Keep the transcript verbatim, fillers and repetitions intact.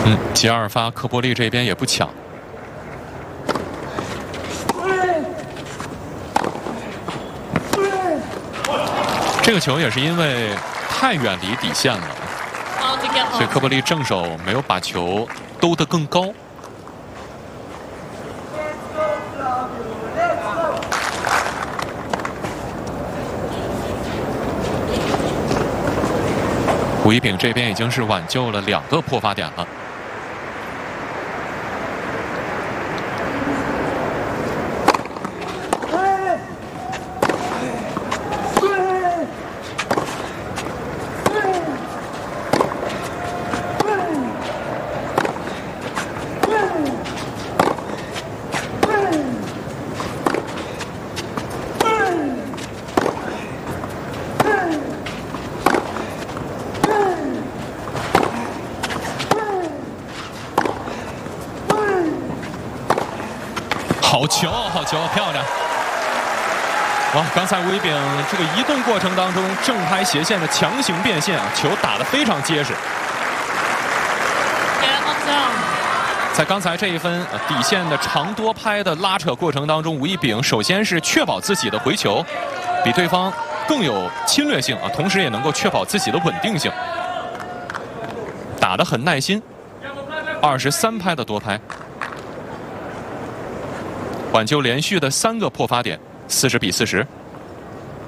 嗯，吉尔发科波利这边也不抢。这个球也是因为太远离底线了，所以科波利正手没有把球兜得更高。吴一丙这边已经是挽救了两个破发点了。好球，好球，漂亮！哇，刚才吴一丙这个移动过程当中，正拍斜线的强行变线啊，球打得非常结实。在刚才这一分底线的长多拍的拉扯过程当中，吴一丙首先是确保自己的回球比对方更有侵略性啊，同时也能够确保自己的稳定性，打得很耐心。二十三拍的多拍。挽救连续的三个破发点，四十比四十。